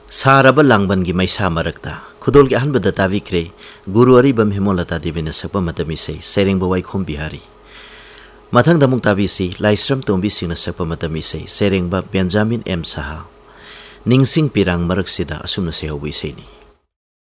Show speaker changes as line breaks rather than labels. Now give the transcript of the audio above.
सारब लांगबन की मैसा मरकता खुदोल के अहनबद ताबिक्रे गुरु अरिबम हेमोलता देवीना सकपा मतम इसै सेरेंग बवाइखोम बिहारी मथंग दमुक ताबिसी लाइस्रम तोंबी सिंगना सकपा मतम इसै सेरेंग बेंजामिन एम साहा निंगसिंग पिरांग मरकसिदा असुमना सेहौबो इसैनी।